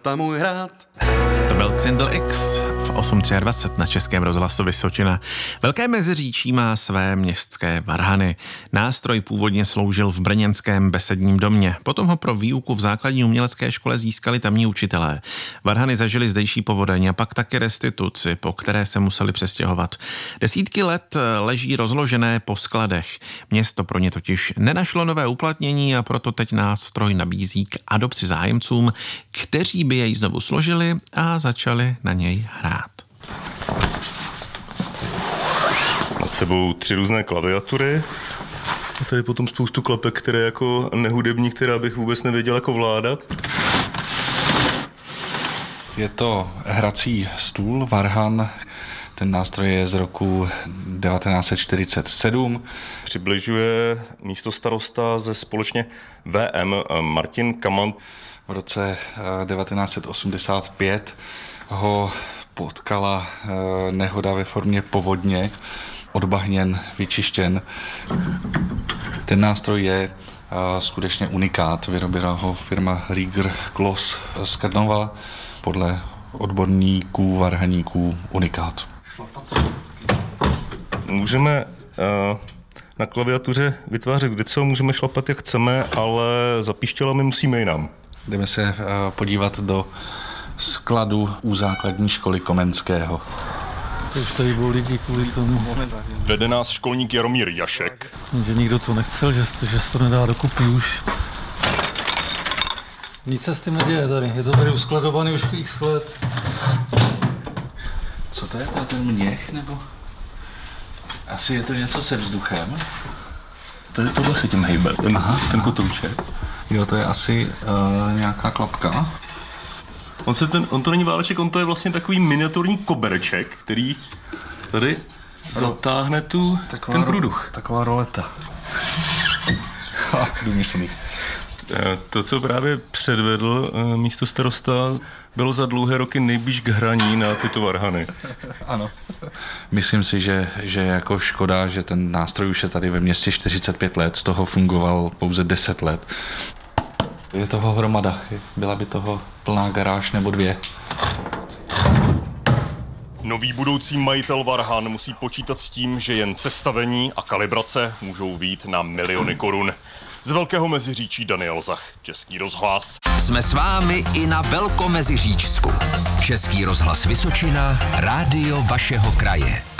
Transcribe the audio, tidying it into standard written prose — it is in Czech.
tam můj hrad. To byl Xindl X v 8.23 na Českém rozhlasu Vysočina. Velké Meziříčí má své městské varhany. Nástroj původně sloužil v brněnském Besedním domě. Potom ho pro výuku v základní umělecké škole získali tamní učitelé. Varhany zažili zdejší povodeň a pak taky restituci, po které se museli přestěhovat. Desítky let leží rozložené po skladech. Město pro ně totiž nenašlo nové uplatnění a proto teď nástroj nabízí k adopci zájemcům, kteří by jej znovu složili a začali na něj hrát. Nad sebou 3 různé klaviatury. A tady potom spoustu klapek, které jako nehudební, která bych vůbec nevěděl jako vládat. Je to hrací stůl, varhan. Ten nástroj je z roku 1947. Přibližuje místostarosta ze společně VM Martin Kaman. V roce 1985 ho potkala nehoda ve formě povodně, odbahněn, vyčištěn. Ten nástroj je skutečně unikát. Vyrobila ho firma Rieger Kloss z Krnova, podle odborníků, varhaníků unikát. Můžeme na klaviatuře vytvářet kdeco, můžeme šlapat jak chceme, ale za píšťalami musíme jinam. Jdeme se podívat do skladu u základní školy Komenského. To už tady budou lidi kvůli tomu. Vede nás školník Jaromír Jašek. Že nikdo to nechcel, že se to nedá dokupy už. Nic se s tím neděje tady, je to tady uskladovaný už x let. Co to je, to je ten měch, nebo? Asi je to něco se vzduchem. Tohle se tím hejbe, ten kotouček. Jo, to je asi nějaká klapka. On to není váleček, on to je vlastně takový miniaturní kobereček, který tady zatáhne ten průduch. Taková roleta. Důmyslný. To, co právě předvedl místostarosta, bylo za dlouhé roky nejblíž k hraní na tyto varhany. Ano. Myslím si, že je jako škoda, že ten nástroj už je tady ve městě 45 let, z toho fungoval pouze 10 let. Je toho hromada, byla by toho plná garáž nebo 2. Nový budoucí majitel varhan musí počítat s tím, že jen sestavení a kalibrace můžou vyjít na miliony korun. Z Velkého Meziříčí Daniel Zach, Český rozhlas. Jsme s vámi i na Velkomeziříčsku. Český rozhlas Vysočina, rádio vašeho kraje.